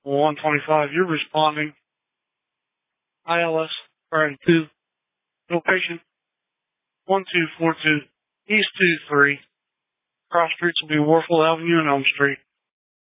125. You're responding. ILS priority 2. Location 1242 East 23. Cross streets will be Warfield Avenue and Elm Street.